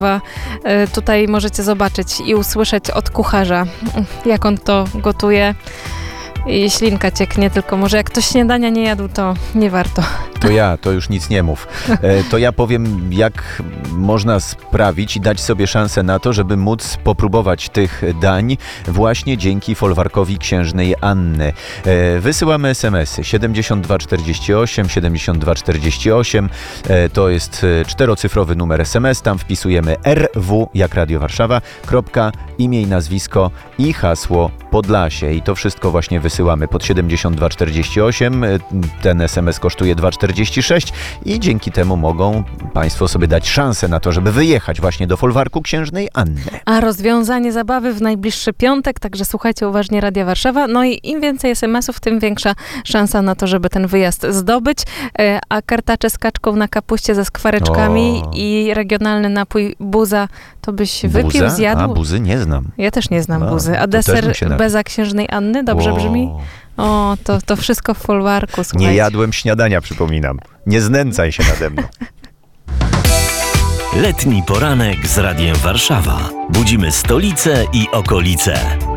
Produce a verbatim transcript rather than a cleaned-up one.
Tutaj możecie zobaczyć i usłyszeć od kucharza, jak on to gotuje. I ślinka cieknie, tylko może jak ktoś śniadania nie jadł, to nie warto. To ja, to już nic nie mów. E, to ja powiem, jak można sprawić i dać sobie szansę na to, żeby móc popróbować tych dań właśnie dzięki folwarkowi księżnej Anny. E, wysyłamy es em esy siedemdziesiąt dwa czterdzieści osiem, siedemdziesiąt dwa czterdzieści osiem. E, to jest czterocyfrowy numer es em es. Tam wpisujemy er wu jak Radio Warszawa, kropka, imię i nazwisko i hasło Podlasie. I to wszystko właśnie wysyłamy pod siedemdziesiąt dwa czterdzieści osiem. Ten es em es kosztuje dwa czterdzieści sześć i dzięki temu mogą Państwo sobie dać szansę na to, żeby wyjechać właśnie do folwarku księżnej Anny. A rozwiązanie zabawy w najbliższy piątek, także słuchajcie uważnie Radia Warszawa. No i im więcej es em esów, tym większa szansa na to, żeby ten wyjazd zdobyć. A kartacze z kaczką na kapuście ze skwareczkami o. i regionalny napój buza, to byś Buza? wypił, zjadł? A buzy nie znam. Ja też nie znam A, buzy. A deser beza księżnej Anny, dobrze o. brzmi? O, to, to wszystko w folwarku, słuchajcie. Nie jadłem śniadania, przypominam. Nie znęcaj się nade mną. Letni poranek z Radiem Warszawa. Budzimy stolicę i okolice.